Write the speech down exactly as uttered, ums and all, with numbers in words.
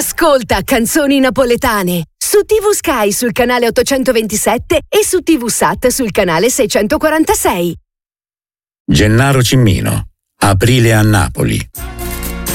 Ascolta Canzoni Napoletane su T V Sky sul canale ottocentoventisette e su T V Sat sul canale seicentoquarantasei. Gennaro Cimmino, Aprile a Napoli.